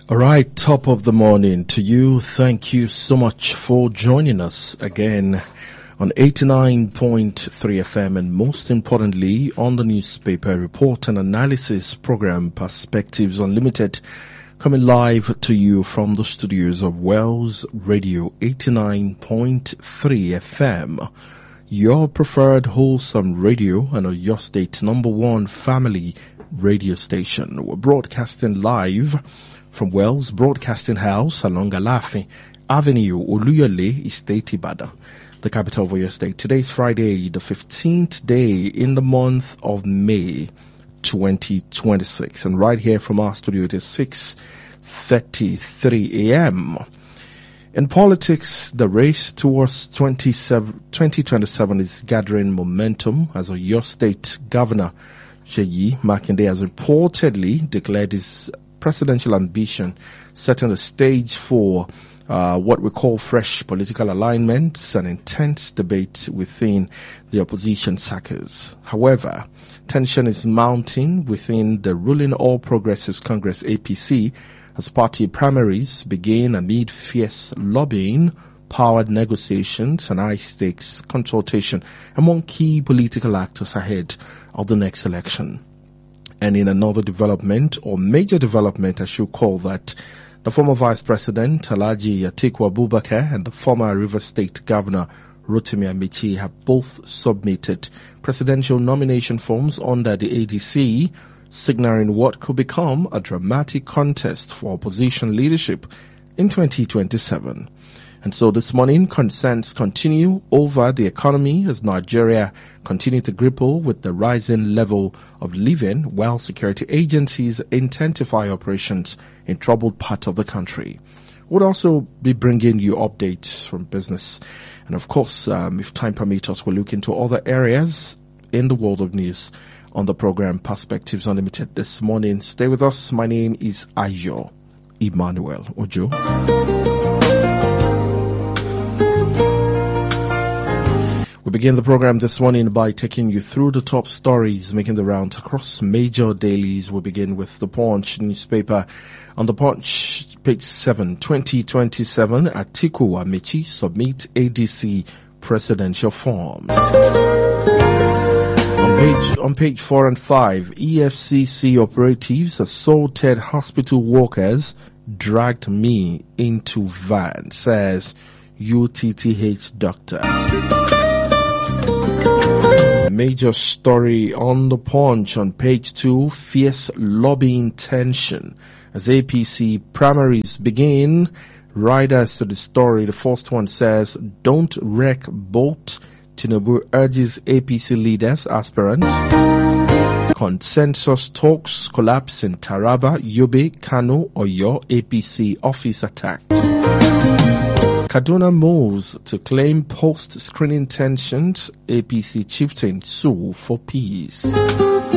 All right, top of the morning to you. Thank you so much for joining us again on 89.3 FM and most importantly on the newspaper report and analysis program Perspectives Unlimited, coming live to you from the studios of Wells Radio 89.3 FM, your preferred wholesome radio and your state number one family radio station. We're broadcasting live from Wells Broadcasting House along Alaafin Avenue, Oluyole, Estate Ibadan, the capital of Oyo State. Today is Friday, the 15th day in the month of May 2026. And right here from our studio, it is 6:33 a.m. In politics, the race towards 2027 is gathering momentum as Oyo State Governor Seyi Makinde has reportedly declared his presidential ambition, setting the stage for what we call fresh political alignments and intense debate within the opposition circles. However, tension is mounting within the ruling All Progressives Congress APC as party primaries begin amid fierce lobbying, powered negotiations and high-stakes consultation among key political actors ahead of the next election. And in another development, or major development I should call that, the former Vice President Alhaji Atiku Abubakar and the former Rivers State Governor Rotimi Amici have both submitted presidential nomination forms under the ADC, signaling what could become a dramatic contest for opposition leadership in 2027. And so this morning, concerns continue over the economy as Nigeria continue to grapple with the rising level of living while security agencies intensify operations in troubled parts of the country. We'll also be bringing you updates from business. And of course, if time permits us, we'll look into other areas in the world of news on the program Perspectives Unlimited this morning. Stay with us. My name is Ayo Emmanuel Ojo. We begin the program this morning by taking you through the top stories making the rounds across major dailies. We begin with the Punch newspaper. On the Punch, page 7, 2027, Atiku Amici submit ADC presidential forms. On page 4 and 5, EFCC operatives assaulted hospital workers, dragged me into van, says UTTH doctor. Major story on the Punch on page 2, fierce lobbying tension as APC primaries begin. Riders to the story. The first one says, don't wreck boat. Tinubu urges APC leaders, aspirants. Consensus talks collapse in Taraba, Yobe, Kano, Oyo, APC office attacked. Kaduna moves to claim post-screening tensions, APC chieftain sue for peace.